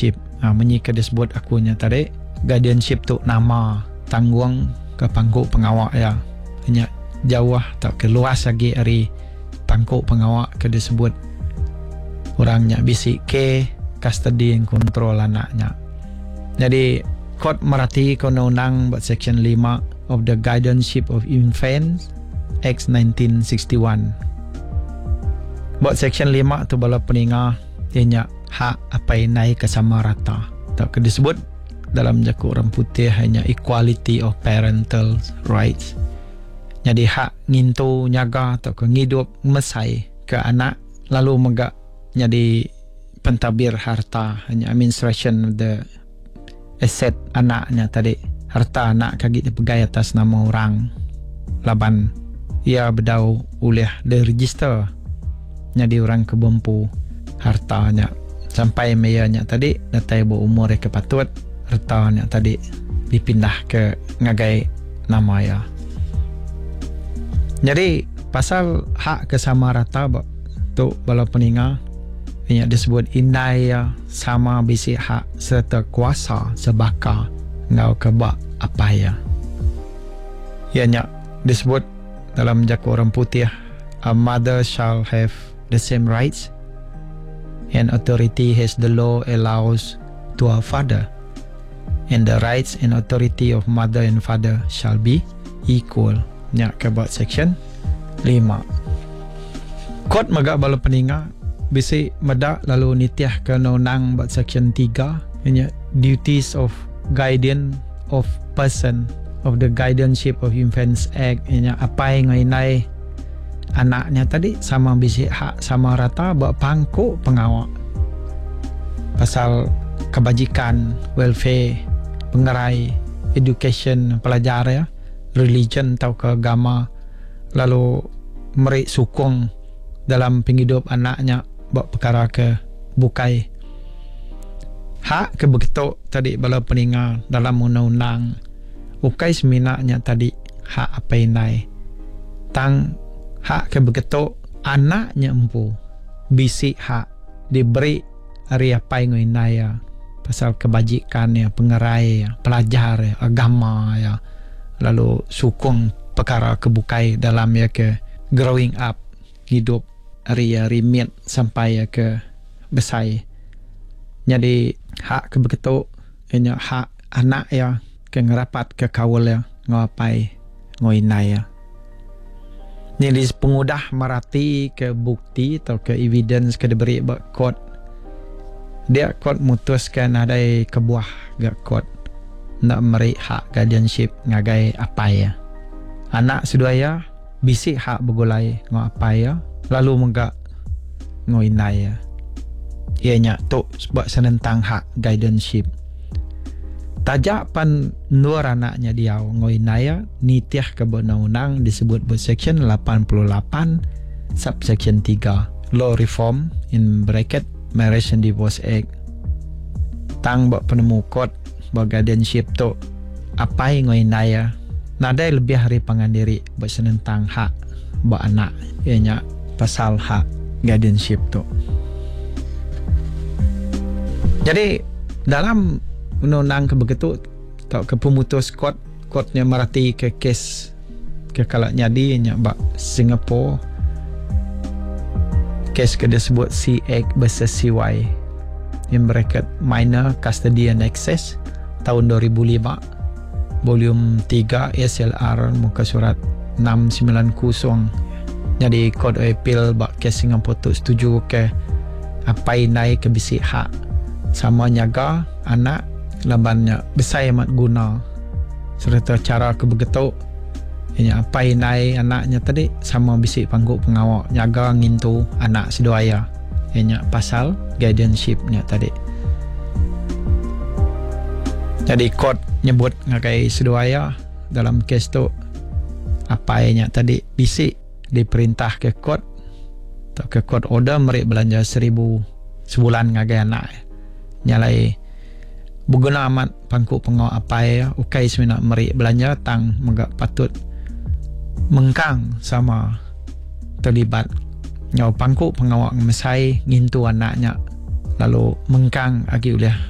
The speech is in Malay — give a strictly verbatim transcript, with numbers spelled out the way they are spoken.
guardianship. Ha, menyika disebut akunya tadi, guardianship tu nama tanggung ke pangku pengawak ya. Hanya jauh tak ke luas lagi dari pangku pengawak ke disebut orangnya bisik ke custody and control anaknya. Jadi Kod merhati undang-undang buat section lima of the Guardianship of Infants Act nineteen sixty-one. Buat section lima tu bala peninga ianya hak apa naik ke sama rata. Tak ke disebut dalam jaku orang putih hanya equality of parental rights. Jadi hak ngintu nyaga atau ke ngidup mesai ke anak lalu megak jadi pentabir harta hanya administration of the aset anaknya tadi, harta anak kagit dipegai atas nama orang laban ia berdau oleh diregister jadi orang kebempu hartanya sampai mayanya tadi datai berumur ke patut hartanya tadi dipindah ke ngagai nama ya. Jadi pasal hak kesamarata tu bala peninga yang disebut indaya sama bisi hak serta kuasa sebaka ngau kebak apa ya. Ianya disebut dalam jaku orang putih, a mother shall have the same rights and authority as the law allows to a father, and the rights and authority of mother and father shall be equal. Nya kebak section lima. Kod magak bala peninga bisi medak lalu nitiah ke undang buat section tiga hanya duties of guardian of person of the Guardianship of Infants Act hanya apa yang ngai anaknya tadi sama bisi hak sama rata buat pangku pengawak pasal kebajikan, welfare, pengerai, education, pelajar ya, religion atau ke agama, lalu merik sukung dalam penghidup anaknya buat perkara ke bukai hak ke begitu tadi bala peninga dalam undang-undang ukai seminaknya tadi hak apa inai tang hak ke begitu anaknya empu bisi hak diberi hari apa yang inai ya pasal kebajikan ya, pengerai ya, pelajar ya, agama ya, lalu sukung perkara kebukai dalam ya ke growing up hidup hari ya remit sampai ya ke besar. Jadi hak ke begitu ianya hak anak ya ke ngerapat ke kawal ya ngapai ngoinai ya. Jadi pengudah merati ke bukti atau ke evidence ke diberi buat kod dia kod mutuskan ada kebuah gak kod nak meri hak guardianship ngagai apa ya anak sedaya bisi hak begulai ngapai ya lalu menggak ngoinai ya ianya tu sebab senentang hak guardianship tajak pan nur anaknya dia ngoinai ya nitiah ke undang-undang disebut buat section lapan puluh lapan subsection tiga law reform in bracket marriage and divorce act tang buat penemu kod buat guardianship tu apa yang ngoinai ya nadai lebih hari pangandiri buat senentang hak buat anak ianya pasal hak guardianship tu. Jadi dalam undang-undang ke begitu atau ke pemutus kod kodnya merhati ke kes ke kalak nyadi nya bak Singapore kes ke disebut C X versus C Y in bracket minor custody and access tahun dua ribu lima volume tiga S L R muka surat enam sembilan kosong. Jadi kod appeal bak kes Singapura tu setuju ke apa naik ke bisi hak sama nyaga anak labannya besar amat guna serta cara ke begitu ini apa naik anaknya tadi sama bisi panggung pengawak nyaga ngintu anak sedoaya ini pasal guardianshipnya tadi. Jadi kod nyebut ngakai sedoaya dalam kes tu apa yang tadi bisi diperintah ke kod atau ke kod order merik belanja seribu sebulan ngagai anak nyalai berguna amat pangku pengawal apa ya ukai semina merik belanja tang megak patut mengkang sama terlibat nyaw pangku pengawal mesai ngintu anaknya lalu mengkang agi oleh